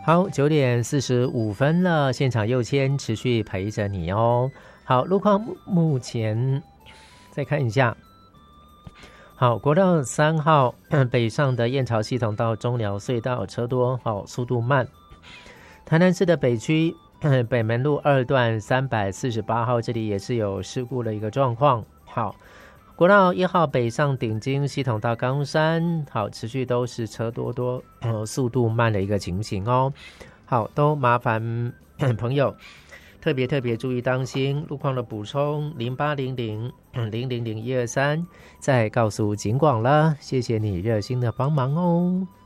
好，9:45了，现场右签持续陪着你哦。好，路况目前再看一下。好，国道3号北上的燕巢系统到中寮隧道车多，好，速度慢。台南市的北区北门路2段348号，这里也是有事故的一个状况。好，国道1号北上顶金系统到冈山，好，持续都是车多速度慢的一个情形哦。好，都麻烦朋友特别注意当心路况的补充，0800-000-123，再告诉警广了，谢谢你热心的帮忙哦。